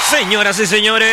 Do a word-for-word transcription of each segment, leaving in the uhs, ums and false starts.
Señoras y señores.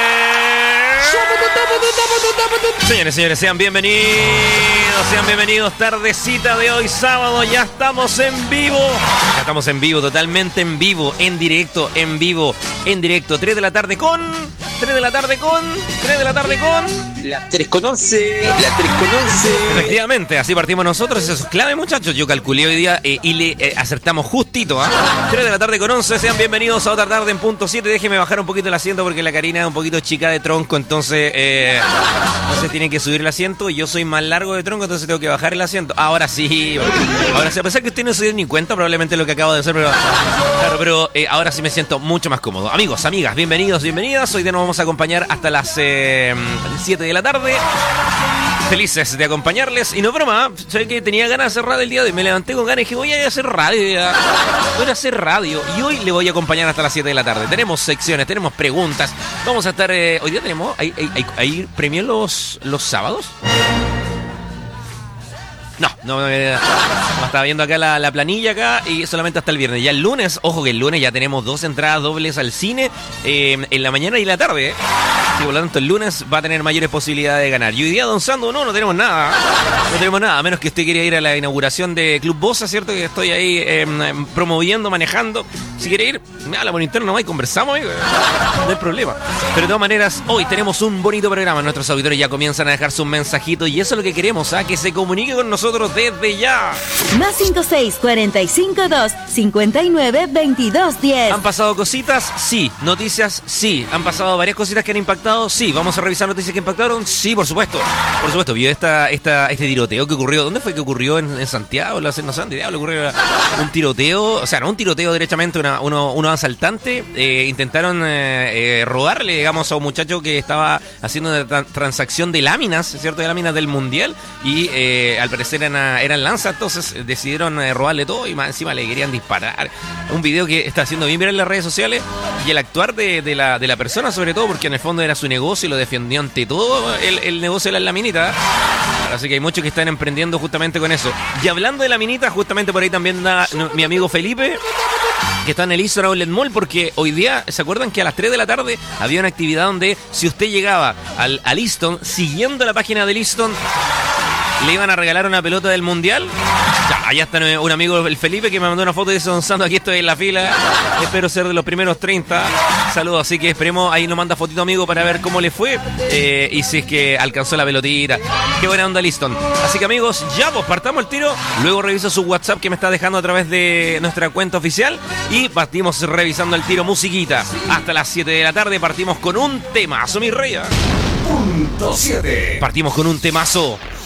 Señores y señores, sean bienvenidos, sean bienvenidos. Tardecita de hoy, sábado, ya estamos en vivo. Ya estamos en vivo, totalmente en vivo, en directo, en vivo, en directo. tres de la tarde con... tres de la tarde con... tres de la tarde con... Las tres con once, las tres con once. Efectivamente, así partimos nosotros. Eso es clave, muchachos. Yo calculé hoy día eh, y le eh, acertamos justito. ¿eh? tres de la tarde con once. Sean bienvenidos a otra tarde en punto siete. Déjeme bajar un poquito el asiento porque la Karina es un poquito chica de tronco. Entonces, eh, entonces tienen que subir el asiento. Y yo soy más largo de tronco, entonces tengo que bajar el asiento. Ahora sí. Ahora sí. A pesar que usted no se dio ni cuenta probablemente lo que acabo de hacer. Pero, claro, pero eh, ahora sí me siento mucho más cómodo. Amigos, amigas, bienvenidos, bienvenidas. Hoy día nos vamos a acompañar hasta las eh, siete de la tarde. Felices de acompañarles. Y no broma, sabes que tenía ganas de hacer radio el día de hoy. Me levanté con ganas y dije, voy a hacer radio ya. Voy a hacer radio. Y hoy le voy a acompañar hasta las siete de la tarde. Tenemos secciones, tenemos preguntas. Vamos a estar... Eh, hoy día tenemos... ¿Hay, hay, hay, hay premios los, los sábados? No, no, no, no, estaba viendo acá la, la planilla acá y solamente hasta el viernes. Ya el lunes, ojo que el lunes ya tenemos dos entradas dobles al cine eh, en la mañana y en la tarde. ¿eh? Y por lo tanto el lunes va a tener mayores posibilidades de ganar. Y hoy día, don Sando, no, no tenemos nada. No tenemos nada, a menos que usted quiera ir a la inauguración de Club Bosa, ¿cierto? Que estoy ahí eh, promoviendo, manejando. Si quiere ir, me habla por interno y conversamos, amigo. No hay problema. Pero de todas maneras, hoy tenemos un bonito programa. Nuestros auditores ya comienzan a dejar sus mensajitos y eso es lo que queremos, ¿ah? Que se comunique con nosotros desde ya. Más cinco seis, cuatro cinco dos, cinco nueve, veintidós diez. ¿Han pasado cositas? Sí. ¿Noticias? Sí. ¿Han pasado varias cositas que han impactado? Sí. ¿Vamos a revisar noticias que impactaron? Sí, por supuesto. Por supuesto. ¿Vio esta, esta, este tiroteo que ocurrió? ¿Dónde fue que ocurrió? ¿En, en Santiago? No sé, en Santiago ocurrió un tiroteo. O sea, no un tiroteo derechamente, una, uno, unos asaltantes eh, intentaron eh, eh, robarle, digamos, a un muchacho que estaba haciendo una tra- transacción de láminas, ¿cierto? De láminas del Mundial. Y eh, al parecer eran, eran lanzas, entonces decidieron eh, robarle todo y más encima le querían disparar. Un video que está haciendo bien viral en las redes sociales y el actuar de, de, la, de la persona, sobre todo, porque en el fondo era su negocio y lo defendió ante todo el, el negocio de las laminitas. Así que hay muchos que están emprendiendo justamente con eso. Y hablando de laminitas, justamente por ahí también da mi amigo Felipe, que está en el Easton Outlet Mall, porque hoy día, ¿se acuerdan que a las tres de la tarde había una actividad donde si usted llegaba al, al Easton, siguiendo la página del Easton, le iban a regalar una pelota del Mundial? Ya, allá está un amigo, el Felipe, que me mandó una foto y dice, don Sando, aquí estoy en la fila, espero ser de los primeros treinta. Saludos, así que esperemos, ahí nos manda fotito, amigo, para ver cómo le fue eh, y si es que alcanzó la pelotita. Qué buena onda, Liston. Así que, amigos, ya pues partamos el tiro. Luego reviso su WhatsApp que me está dejando a través de nuestra cuenta oficial y partimos revisando el tiro musiquita. Hasta las siete de la tarde partimos con un temazo, mi rey. Punto siete. Partimos con un temazo.